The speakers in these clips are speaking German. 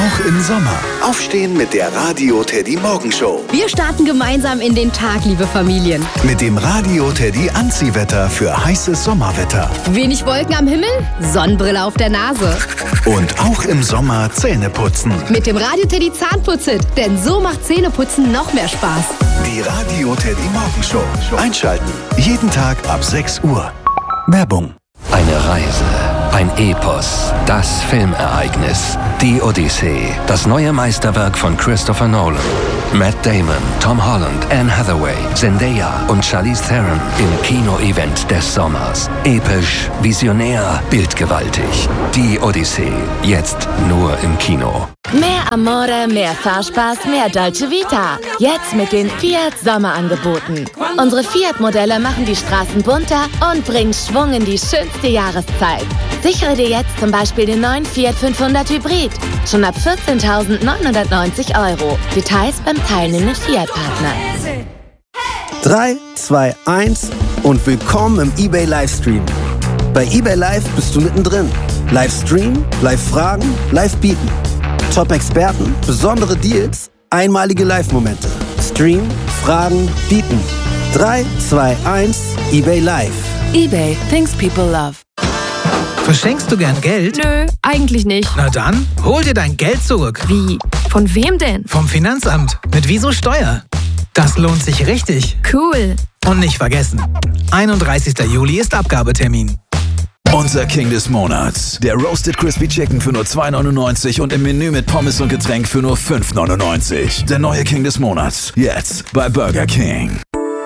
Auch im Sommer. Aufstehen mit der Radio Teddy Morgenshow. Wir starten gemeinsam in den Tag, liebe Familien. Mit dem Radio Teddy Anziehwetter für heißes Sommerwetter. Wenig Wolken am Himmel, Sonnenbrille auf der Nase. Und auch im Sommer Zähne putzen. Mit dem Radio Teddy Zahnputzit, denn so macht Zähneputzen noch mehr Spaß. Die Radio Teddy Morgenshow. Einschalten. Jeden Tag ab 6 Uhr. Werbung. Eine Reise, ein Epos, das Filmereignis, die Odyssee, das neue Meisterwerk von Christopher Nolan. Matt Damon, Tom Holland, Anne Hathaway, Zendaya und Charlize Theron im Kino-Event des Sommers. Episch, visionär, bildgewaltig. Die Odyssee, jetzt nur im Kino. Mehr Amore, mehr Fahrspaß, mehr Dolce Vita. Jetzt mit den Fiat Sommerangeboten. Unsere Fiat-Modelle machen die Straßen bunter und bringen Schwung in die schönste Jahreszeit. Sichere dir jetzt zum Beispiel den neuen Fiat 500 Hybrid. Schon ab 14.990 €. Details beim teilnehmenden Fiat-Partner. 3, 2, 1 und willkommen im eBay Livestream. Bei eBay Live bist du mittendrin. Livestream, Live-Fragen, Live-Bieten. Top-Experten, besondere Deals, einmalige Live-Momente. Stream, Fragen, Bieten. 3, 2, 1, eBay Live. eBay, things people love. Verschenkst du gern Geld? Nö, eigentlich nicht. Na dann, hol dir dein Geld zurück. Wie? Von wem denn? Vom Finanzamt. Mit Wieso Steuer. Das lohnt sich richtig. Cool. Und nicht vergessen, 31. Juli ist Abgabetermin. Unser King des Monats. Der Roasted Crispy Chicken für nur 2,99 und im Menü mit Pommes und Getränk für nur 5,99. Der neue King des Monats. Jetzt bei Burger King.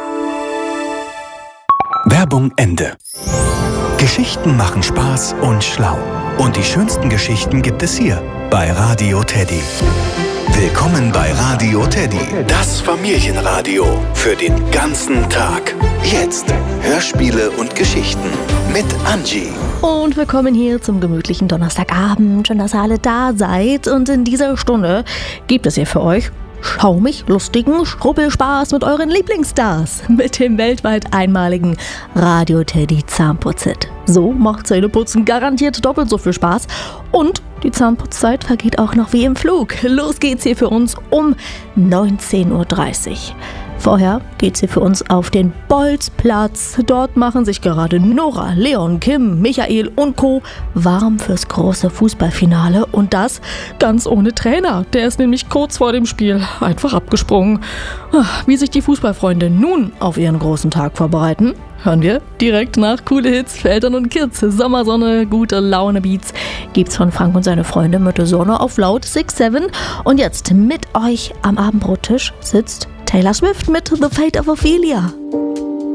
Werbung Ende. Geschichten machen Spaß und schlau. Und die schönsten Geschichten gibt es hier bei Radio Teddy. Willkommen bei Radio Teddy, das Familienradio für den ganzen Tag. Jetzt Hörspiele und Geschichten mit Angie. Und willkommen hier zum gemütlichen Donnerstagabend. Schön, dass ihr alle da seid. Und in dieser Stunde gibt es hier für euch schaumig, lustigen Schrubbelspaß mit euren Lieblingsstars. Mit dem weltweit einmaligen Radio Teddy Zahnputzit. So macht Zähneputzen garantiert doppelt so viel Spaß. Und die Zahnputzzeit vergeht auch noch wie im Flug. Los geht's hier für uns um 19:30 Uhr. Vorher geht's hier für uns auf den Bolzplatz. Dort machen sich gerade Nora, Leon, Kim, Michael und Co. warm fürs große Fußballfinale. Und das ganz ohne Trainer. Der ist nämlich kurz vor dem Spiel einfach abgesprungen. Wie sich die Fußballfreunde nun auf ihren großen Tag vorbereiten, hören wir direkt nach Coole Hits, Eltern und Kids. Sommersonne, gute Laune Beats gibt's von Frank und seine Freunde mit der Sonne auf laut 6-7. Und jetzt mit euch am Abendbrottisch sitzt Taylor Swift mit The Fate of Ophelia.